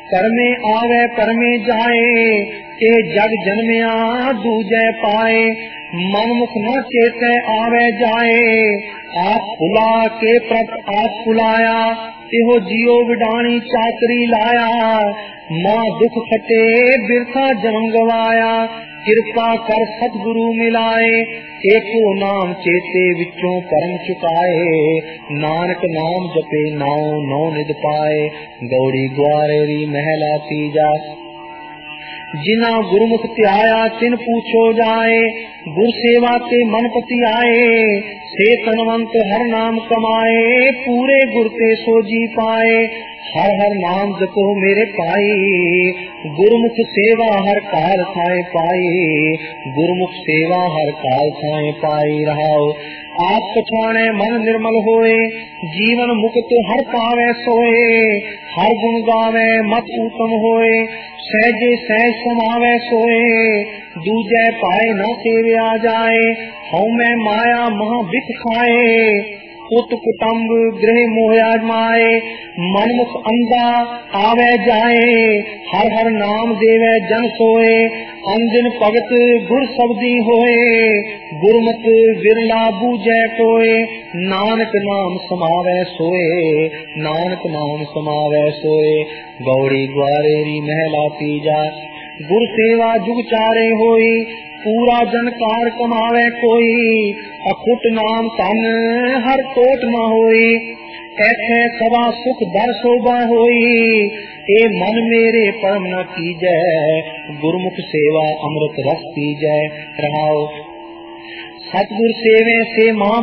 परमे आवे परमे जाए, ए जग जन्मिया दूजे पाए। मन मुख न चेते आवे जाए, आप भुला के प्रत आप भुलाया। इहो जियो विडाणी चाकरी लाया, मां दुख खटे बिरथा जन्म गवाया। कृपा कर सतगुरु मिलाए, एको नाम चेते विचों परम चुकाए। नानक नाम जपे नाउ नौ निध पाए, गौड़ी ग्वारेरी महला तीजा। जिना गुरुमुख त्याया तिन पूछो जाए, गुर सेवा ते मन पति आए। से तनवंत हर नाम कमाए, पूरे गुर ते सो जी पाए। हर हर नाम जपो मेरे पाई, गुरुमुख सेवा हर काल थाए पाई। गुरुमुख सेवा हर काल थाए पाई रहाओ। आप पछाणे मन निर्मल होए, जीवन मुक्त हर पावे सोए। हर गुण गावे मत उत्तम होए, सहजे सहज समावे सोए। दूजे पाए न सेव्या जाए, हऊ मैं माया महा बिख खाए। पुत कुटुम्ब गृह मोह आजमाए, मनमुख अंधा आवे जाए। हर हर नाम देवे जन सोए, अंजन भगत गुर शब्दी होए। गुरमत विरला बूझे कोय, नानक नाम समावे सोए। नानक नाम समावे सोए, गौड़ी ग्वारेरी महला तीजा। गुर सेवा जुग चारे होई, पूरा जनकार कमावे कोई। अखुट नाम तन हर कोट न होई, ऐसे सदा सुख दर शोभा होई। ए मन मेरे परम न कीजै, गुरमुख सेवा अमृत रस पीजै। रहाओ सतगुर सेवे से मां